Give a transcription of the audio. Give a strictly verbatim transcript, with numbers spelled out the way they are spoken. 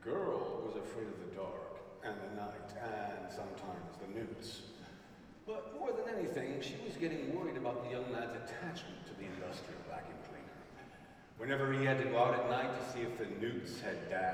girl was afraid of the dark, and the night, and sometimes the newts. But more than anything, she was getting worried about the young lad's attachment to the industrial vacuum cleaner. Whenever he had to go out at night to see if the newts had dashed